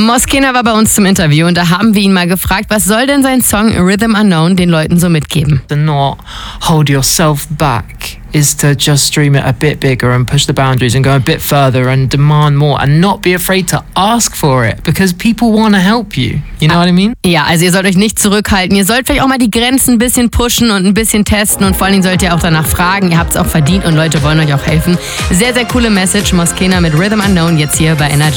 Moskena war bei uns zum Interview und da haben wir ihn mal gefragt, was soll denn sein Song Rhythm Unknown den Leuten so mitgeben? To not hold yourself back is to just dream it a bit bigger and push the boundaries and go a bit further and demand more and not be afraid to ask for it because people want to help you. You know what I mean? Ja, also ihr sollt euch nicht zurückhalten. Ihr sollt vielleicht auch mal die Grenzen ein bisschen pushen und ein bisschen testen und vor allen Dingen sollt ihr auch danach fragen. Ihr habt es auch verdient und Leute wollen euch auch helfen. Sehr, sehr coole Message. Moskena mit Rhythm Unknown jetzt hier bei NRJ.